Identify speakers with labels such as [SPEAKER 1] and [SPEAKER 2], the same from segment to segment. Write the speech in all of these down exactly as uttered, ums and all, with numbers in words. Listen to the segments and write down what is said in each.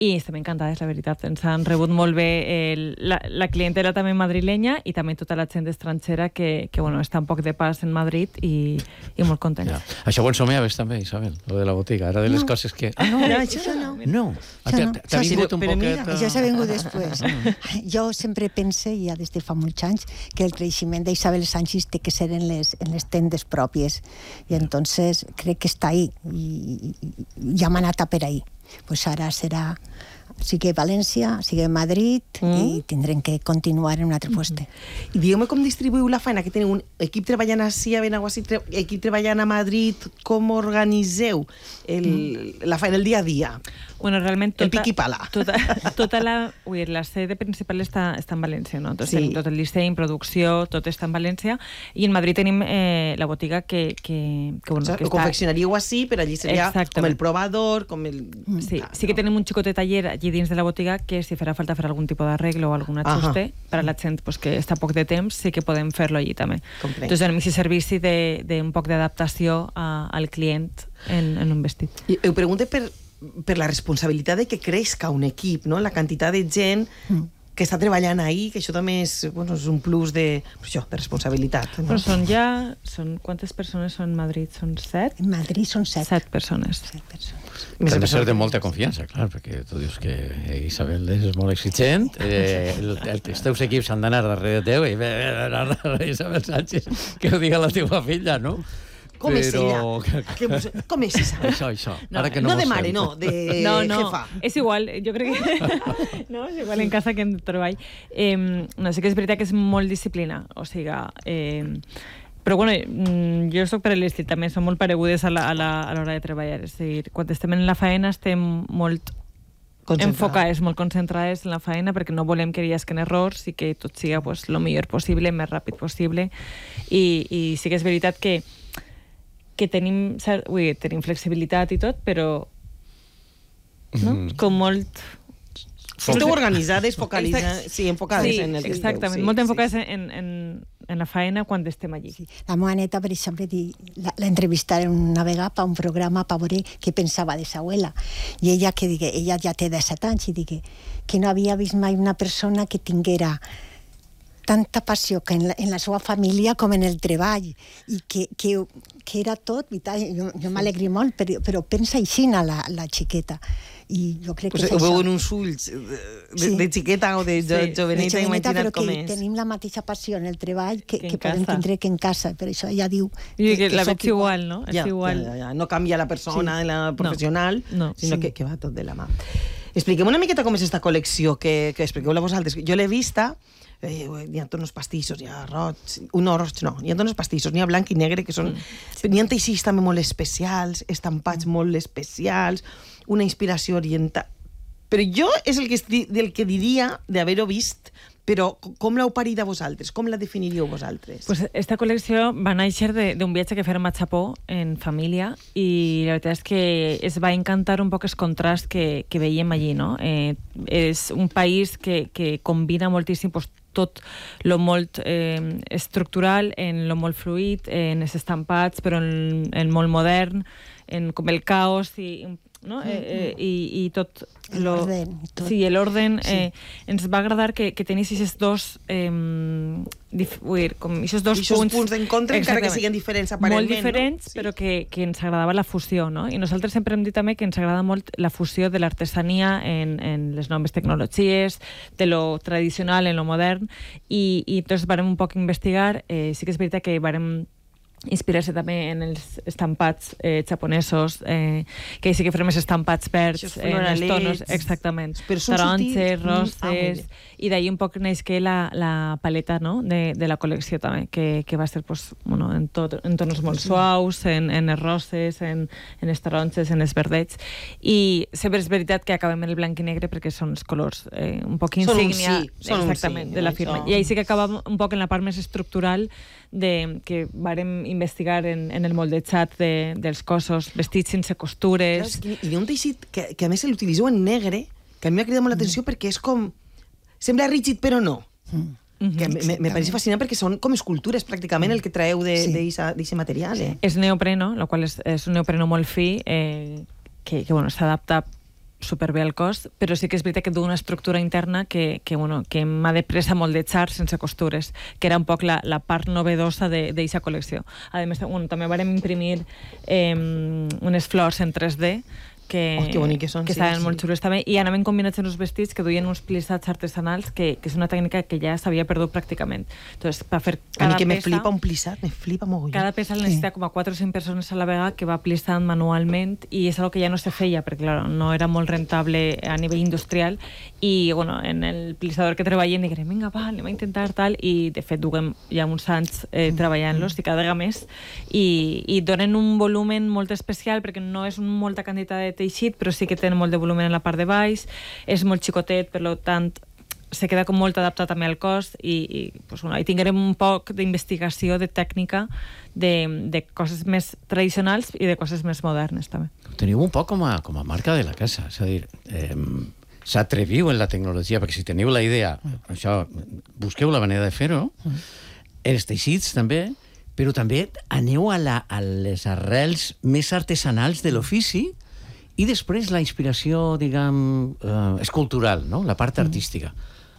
[SPEAKER 1] i estem encantades, la veritat. Ens han rebut molt bé el, la, la clientela també madrilenya i també tota la gent estrangera que, que bueno, està un poc de pas en Madrid i, i molt contents.
[SPEAKER 2] Ja. Això ho ensomeaves també, Isabel, lo de la botiga. Era de les
[SPEAKER 3] no.
[SPEAKER 2] coses que... Ah, no,
[SPEAKER 3] no això no.
[SPEAKER 2] No.
[SPEAKER 3] Això no.
[SPEAKER 2] T'ha vingut un poquet...
[SPEAKER 3] Això s'ha vingut després. Jo sempre pense, ja des de fa molts anys, que el creixement d'Isabel Sánchez té que ser en les, en les tendes pròpies. I entonces crec que està ahí. I, i, i ja m'ha anat a per ahí. Pues ara serà... Sigue València, sigue Madrid mm. i tindrem que continuar en un altre lloc.
[SPEAKER 4] I digueu-me com distribuïu la feina, que teniu un equip treballant ací a Benaguasil, equip treballant a Madrid, com organiseu el, mm. la feina el dia a dia?
[SPEAKER 1] Bueno, realment tota,
[SPEAKER 4] el pic i pala.
[SPEAKER 1] Tota, tota la, dir, la sede principal està, està en València, no? Tot, sí. tot el disseny, producció, tot està en València, i en Madrid tenim eh, la botiga que... que, que, bueno,
[SPEAKER 4] o sea,
[SPEAKER 1] que
[SPEAKER 4] ho està... confeccionaríeu així, però allí seria Exactament. Com el provador, com el...
[SPEAKER 1] Sí, ah, sí que no. tenim un xicotet taller allí dins de la botiga que si farà falta fer algun tipus d'arreglo o algun ajuste, Aha. per a la gent pues, que està poc de temps, sí que podem fer-lo allí també.
[SPEAKER 4] Comprenc.
[SPEAKER 1] Entonces, tenim aquest servici d'un poc d'adaptació al client en, en un vestit.
[SPEAKER 4] I ho pregunto per... per la responsabilitat de que creixca un equip, no? La quantitat de gent mm. que està treballant ahí, que això també és, bueno, és un plus de, pues això, de responsabilitat. No?
[SPEAKER 1] Però són ja... Són, quantes persones són en Madrid? Són set?
[SPEAKER 3] En Madrid són set.
[SPEAKER 1] Set persones.
[SPEAKER 3] Set persones.
[SPEAKER 2] T'han de ser de molta confiança, clar, perquè tu dius que Isabel és molt exigent, eh, el, el, els teus equips han d'anar darrere teu i bé, Isabel Sánchez, que ho diga la teva filla, no?
[SPEAKER 4] Com és ella? Que, com és Isabel?
[SPEAKER 2] Això, això.
[SPEAKER 4] No,
[SPEAKER 2] Ara que no,
[SPEAKER 4] no de
[SPEAKER 2] sé.
[SPEAKER 4] mare, no, de
[SPEAKER 1] no, no,
[SPEAKER 4] jefa.
[SPEAKER 1] És igual, jo crec que... no, és igual en casa que en treball. Eh, no, sé que és veritat que és molt disciplina, o sigui... Eh, però, bueno, jo soc per l'estil, també som molt paregudes a l'hora de treballar. És a dir, quan estem en la feina estem molt enfocades, molt concentrades en la feina perquè no volem que hi hagi errors i que tot siga pues, lo millor possible, el més ràpid possible. I, i sí que és veritat que que tenim, ui, tenim flexibilitat i tot, però no? Mm. com molt...
[SPEAKER 4] Esteu organitzades, focalitzades, sí, enfocades
[SPEAKER 1] sí,
[SPEAKER 4] en el que
[SPEAKER 1] exactament,
[SPEAKER 4] esteu. Sí,
[SPEAKER 1] molt enfocades
[SPEAKER 4] sí, sí.
[SPEAKER 1] En, en, en la feina quan estem allí. Sí.
[SPEAKER 3] La meva neta, per exemple, l'entrevistaren una vegada per un programa per veure què pensava de sa abuela. I ella, que digue, ella ja té disset anys, i digue que no havia vist mai una persona que tinguera tanta passió que en la, en la seva família com en el treball i que, que, que era tot vital. Jo, jo m'alegri molt, però, però pensa així la, la xiqueta i jo crec
[SPEAKER 4] pues
[SPEAKER 3] que és
[SPEAKER 4] ho veu
[SPEAKER 3] això.
[SPEAKER 4] en uns ulls de, de, sí. de xiqueta o de jo, sí. joveneta,
[SPEAKER 3] de joveneta,
[SPEAKER 4] imagina't com
[SPEAKER 3] que
[SPEAKER 4] és.
[SPEAKER 3] Tenim la mateixa passió en el treball que,
[SPEAKER 1] que,
[SPEAKER 3] que podem
[SPEAKER 1] casa.
[SPEAKER 3] tindre que en casa, per això ella diu
[SPEAKER 1] que, que, que la
[SPEAKER 3] soc
[SPEAKER 1] veig igual, no?
[SPEAKER 4] Ja,
[SPEAKER 1] és igual.
[SPEAKER 4] Ja, ja, ja. No canvia la persona, sí. la professional,
[SPEAKER 1] no. No.
[SPEAKER 4] sinó
[SPEAKER 3] sí.
[SPEAKER 4] que, que va tot de la mà. Expliquem una miqueta com és esta col·lecció que, que expliqueu-la vosaltres. Jo l'he vista, eh, hi ha tots uns pastissos, hi ha roig, un no, roig no, hi ha tots uns pastissos, n'hi ha blanc i negre, que són... Mm. N'hi ha teixits també molt especials, estampats mm. molt especials, una inspiració oriental. Però jo és el que, del que diria d'haver-ho vist, però com l'heu parit a vosaltres? Com la definiríeu vosaltres?
[SPEAKER 1] Pues esta col·lecció va néixer d'un viatge que fèrem a Japó en família i la veritat és que es va encantar un poc els contrasts que, que veiem allí, no? Eh, és un país que, que combina moltíssim pues, tot lo molt eh, estructural en lo molt fluid, en els estampats, però en, en molt modern, en com el caos i... no? eh, eh, i, i tot
[SPEAKER 3] l'orden tot.
[SPEAKER 1] Sí, l'orden sí. eh, ens va agradar que, que tenís aquests dos eh, dif, dir, com aquests dos punts,
[SPEAKER 4] punts d'encontre encara que siguin diferents aparentment,
[SPEAKER 1] molt diferents, no? Sí. Però que, que ens agradava la fusió, no? I nosaltres sempre hem dit també que ens agrada molt la fusió de l'artesania en, en les noves tecnologies, de lo tradicional en lo modern, i, i entonces varem un poc investigar, eh, sí que és veritat que varem inspirar-se també en els estampats eh, japonesos, eh, que sí que farem els estampats verds en els tonos, exactament, taronges, roses, ah, i d'ahir un poc neix que la, la paleta, no? de, de la col·lecció també, que, que va ser pues, bueno, en, tot, en tonos molt suaus, en, en les roses, en, en les taronges, en els verdets, i sempre és veritat que acabem en el blanc i negre perquè són els colors eh, un poc insígnia
[SPEAKER 4] sí,
[SPEAKER 1] exactament,
[SPEAKER 4] sí,
[SPEAKER 1] de la firma, i ahí sí que acabam un poc en la part més estructural de, que vàrem investigar en, en el moldejat de, dels cossos, vestits sense costures.
[SPEAKER 4] Clar, i hi ha un teixit que, que a més l'utilitzeu en negre, que a mi m'ha cridat molt l'atenció mm. perquè és com... Sembla rígid, però no. Mm. Que me, me pareix fascinant perquè són com escultures, pràcticament, el que traeu d'aquest sí. material. Eh?
[SPEAKER 1] És neopreno, el qual és, és un neopreno molt fi, eh, que, que bueno, s'adapta superbé el cos, però sí que és veritat que du una estructura interna que, que, bueno, que m'ha de pressa moldejar sense costures, que era un poc la, la part novedosa d'aquesta col·lecció. A més, bueno, també vam imprimir eh, unes flors en tres D que,
[SPEAKER 4] oh, que boniques són,
[SPEAKER 1] que
[SPEAKER 4] sí,
[SPEAKER 1] estaven
[SPEAKER 4] sí.
[SPEAKER 1] molt xules també, i anaven combinats en uns vestits que duien uns plissats artesanals que, que és una tècnica que ja s'havia perdut pràcticament. Entonces, per fer cada
[SPEAKER 4] a mi que me
[SPEAKER 1] peça,
[SPEAKER 4] flipa un plissat, me flipa mogollon.
[SPEAKER 1] cada peça el necessita com a quatre o cinc persones a la vegada que va plissant manualment, i és algo que ja no se feia perquè clar, no era molt rentable a nivell industrial, i bueno, en el plissador que treballem diguem, vinga va, anem a intentar tal, i de fet duguem ja uns anys eh, treballant-los i cada vegada més, i, i donen un volumen molt especial perquè no és molta quantitat de teixit, però sí que tenen molt de volumen en la part de baix, és molt xicotet, per tant se queda com molt adaptat també al cos, i, i pues, bueno, hi tinguem un poc d'investigació, de tècnica, de, de coses més tradicionals i de coses més modernes també.
[SPEAKER 2] Ho teniu un poc com a, com a marca de la casa, és a dir, eh, s'atreviu en la tecnologia, perquè si teniu la idea, això, busqueu la manera de fer-ho, els teixits també, però també aneu a, la, a les arrels més artesanals de l'ofici, i després la inspiració, diguem, eh, escultural, no? La part artística.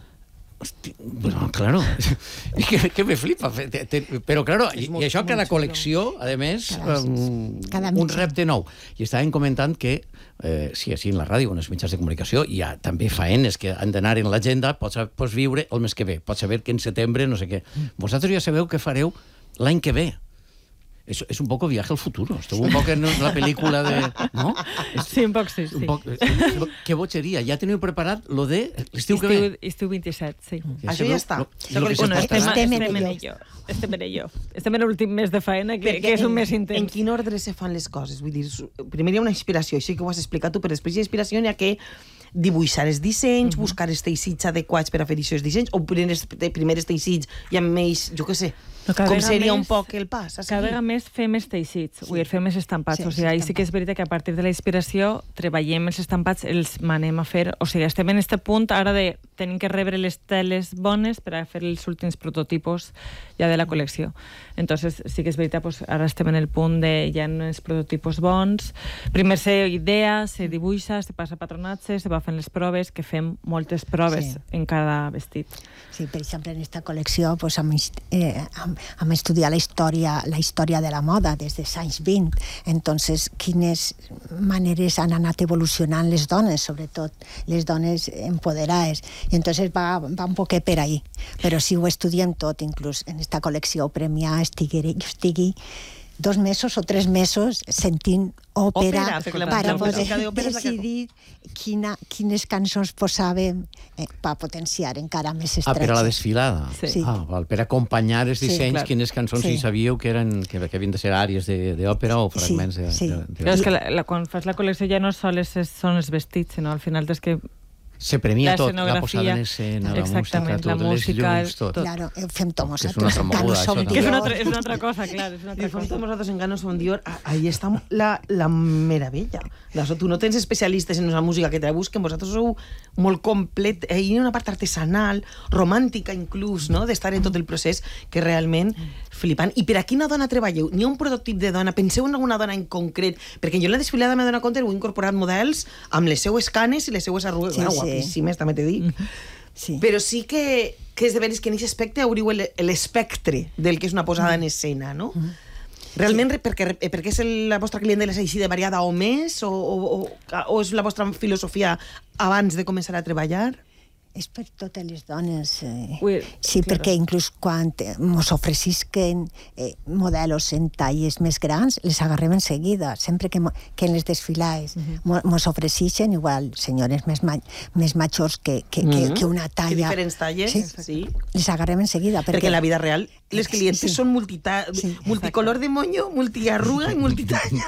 [SPEAKER 2] Hosti, bueno, claro, que, que me flipa. Te, te, però, claro, i, i això cada col·lecció, a més,
[SPEAKER 3] Cada-
[SPEAKER 2] um,
[SPEAKER 3] cada
[SPEAKER 2] un
[SPEAKER 3] mitjà.
[SPEAKER 2] repte nou. I estàvem comentant que, eh, sí, així en la ràdio, en els mitjans de comunicació, hi ha també faenes que han d'anar en l'agenda, pots, pots viure el mes que ve, pots saber que en setembre, no sé què. Vosaltres ja sabeu què fareu l'any que ve. És, és un poc viaje al futuro. Esteu un poc en la pel·lícula de... No? És,
[SPEAKER 1] Sí, un poc sí, sí.
[SPEAKER 2] un poc, que bogeria. Ja teniu preparat lo de l'estiu que ve?
[SPEAKER 1] Estiu, estiu vint-i-set, sí.
[SPEAKER 2] Ja
[SPEAKER 4] Això
[SPEAKER 2] sabeu
[SPEAKER 4] ja està.
[SPEAKER 2] lo- lo que
[SPEAKER 1] Bueno,
[SPEAKER 2] s'aportarà.
[SPEAKER 1] estem,
[SPEAKER 3] Estem en
[SPEAKER 1] estem en
[SPEAKER 3] ello.
[SPEAKER 1] ello. Estem en ello. Estem en l'últim mes de faena, que,
[SPEAKER 4] Perquè
[SPEAKER 1] que és un
[SPEAKER 4] en-
[SPEAKER 1] mes intens.
[SPEAKER 4] En quin ordre se fan les coses? Vull dir, su- primer hi ha una inspiració, així que ho has explicat tu, però després hi ha inspiració, n'hi ha que dibuixar els dissenys, buscar els teixits adequats per a fer aquests dissenys, o primer primer els teixits i amb ells, jo què sé,
[SPEAKER 1] No, cada
[SPEAKER 4] com
[SPEAKER 1] vegada
[SPEAKER 4] seria
[SPEAKER 1] més-
[SPEAKER 4] un poc el pas? a
[SPEAKER 1] Cada
[SPEAKER 4] seguir?
[SPEAKER 1] vegada més fem els teixits, sí. Vull dir, fem els estampats.
[SPEAKER 3] Sí,
[SPEAKER 1] o sigui,
[SPEAKER 3] els
[SPEAKER 1] ahí sí que és veritat que a partir de la inspiració treballem els estampats, els manem a fer... O sigui, estem en este punt ara de tenim que rebre les teles bones per a fer els últims prototipos ja de la col·lecció. Entonces, sí que és veritat, pues, ara estem en el punt de ja en els prototipos bons. Primer se idea, se dibuixa, se passa a patronatge, se va fent les proves, que fem moltes proves
[SPEAKER 3] Sí.
[SPEAKER 1] en cada vestit.
[SPEAKER 3] Sí, per exemple, en esta col·lecció pues, hem, eh, hem, hem estudiat la història, la història de la moda des dels anys vint. Entonces, quines maneres han anat evolucionant les dones, sobretot les dones empoderades. I entonces va, va un poquet per ahí. Però si ho estudiem tot, inclús en esta col·lecció premià, estigueré, jo estigui dos mesos o tres mesos sentint òpera,
[SPEAKER 4] Òpera, perquè la-
[SPEAKER 3] per
[SPEAKER 4] la
[SPEAKER 3] poder
[SPEAKER 4] música d'òpera és la que-
[SPEAKER 3] decidir quina, quines cançons posàvem eh, per potenciar encara més
[SPEAKER 2] Ah, per a la
[SPEAKER 3] estretxes.
[SPEAKER 2] desfilada.
[SPEAKER 1] Sí.
[SPEAKER 2] Ah, val, per acompanyar els
[SPEAKER 3] Sí,
[SPEAKER 2] dissenys,
[SPEAKER 1] clar.
[SPEAKER 2] quines cançons
[SPEAKER 3] Sí.
[SPEAKER 2] hi sabíeu que, eren, que, que havien de ser àrees de- d'òpera o fragments de...
[SPEAKER 3] sí.
[SPEAKER 2] de, de,
[SPEAKER 1] Però és que la, la, quan fas la col·lecció ja no sols és, són els vestits, sinó al final és que
[SPEAKER 2] Se premia
[SPEAKER 1] la
[SPEAKER 2] tot, la
[SPEAKER 1] escenografia,
[SPEAKER 2] posada en escena, la música,
[SPEAKER 1] exactament,
[SPEAKER 2] tot,
[SPEAKER 1] la
[SPEAKER 2] les
[SPEAKER 1] música,
[SPEAKER 2] llums, tot.
[SPEAKER 1] tot.
[SPEAKER 3] Claro, eh, fem tot
[SPEAKER 2] Que és una
[SPEAKER 3] nosaltres,
[SPEAKER 2] altra
[SPEAKER 3] encara no
[SPEAKER 2] moguda,
[SPEAKER 3] som
[SPEAKER 2] això
[SPEAKER 1] que és una,
[SPEAKER 3] Dior.
[SPEAKER 1] altra, és una altra cosa, clar, és una
[SPEAKER 4] I
[SPEAKER 1] altra
[SPEAKER 4] fem
[SPEAKER 1] cosa.
[SPEAKER 4] nosaltres encara no som Dior, ah, ahí està la, la meravella. D'això, tu no tens especialistes en la música que te la busquen, vosaltres sou molt complet, eh, hi ha una part artesanal, romàntica inclús, no?, d'estar en tot el procés, que realment flipant. I per a quina dona treballeu? N'hi ha un prototip de dona? Penseu en alguna dona en concret? Perquè jo en la desfilada m'he donat compte que heu incorporat models amb les seues canes i les seues arrugues,
[SPEAKER 3] Sí,
[SPEAKER 4] bueno,
[SPEAKER 3] sí.
[SPEAKER 4] guapíssimes, també te dic.
[SPEAKER 3] Sí.
[SPEAKER 4] Però sí que, que és de veres que en aquest aspecte obriu el- l'espectre del que és una posada en escena, no? Realment, sí. perquè, perquè és el, la vostra clientela és així de variada o més? O, o, o, o és la vostra filosofia abans de començar a treballar?
[SPEAKER 3] És per totes les dones. Eh.
[SPEAKER 1] Ui,
[SPEAKER 3] Sí,
[SPEAKER 1] claro.
[SPEAKER 3] perquè inclús quan ens ofrecisquen eh, modelos en talles més grans, les agarrem enseguida. Sempre que, mo- que en les desfilades ens ofrecixen, igual senyores més, ma més majors que, que, que,
[SPEAKER 4] Mhm.
[SPEAKER 3] que una
[SPEAKER 4] Que
[SPEAKER 3] talla...
[SPEAKER 4] diferents talles,
[SPEAKER 3] Sí.
[SPEAKER 4] sí.
[SPEAKER 3] Les agarrem enseguida.
[SPEAKER 4] Perquè, perquè en la vida real les clientes
[SPEAKER 3] Sí.
[SPEAKER 4] són multita
[SPEAKER 3] Sí,
[SPEAKER 4] multicolor de moño, multiarruga i multitalla.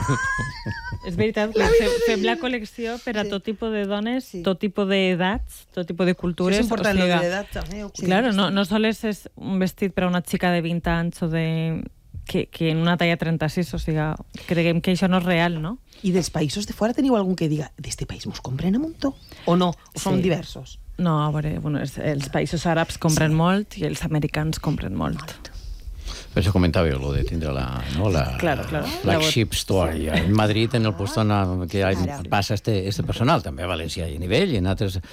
[SPEAKER 1] És veritat, que fem, fem la col·lecció per a
[SPEAKER 3] Sí.
[SPEAKER 1] tot tipus de dones,
[SPEAKER 3] Sí.
[SPEAKER 1] tot tipus d'edats, tot tipus de cultures.
[SPEAKER 4] és important,
[SPEAKER 1] o
[SPEAKER 4] lo
[SPEAKER 1] sigui,
[SPEAKER 4] de l'edat també. ho
[SPEAKER 1] Sí. Claro, no, no sols és un vestit per a una xica de vint anys o de... Que, que en una talla trenta-sis, o sigui, creguem que això no és real, no?
[SPEAKER 4] I dels països de fora teniu algun que diga d'este país mos compren a muntó? O no? O són
[SPEAKER 1] Sí.
[SPEAKER 4] diversos?
[SPEAKER 1] No, a veure, bueno, els, els països àrabs compren sí. molt i els americans compren molt.
[SPEAKER 3] Molt.
[SPEAKER 2] Per això comentàveu, lo de tindre la, no, la
[SPEAKER 4] Claro, claro.
[SPEAKER 2] flagship store. I en Madrid, en el puesto en que hi ha,
[SPEAKER 3] Claro.
[SPEAKER 2] passa este, este personal, també a València i a nivell, i en altres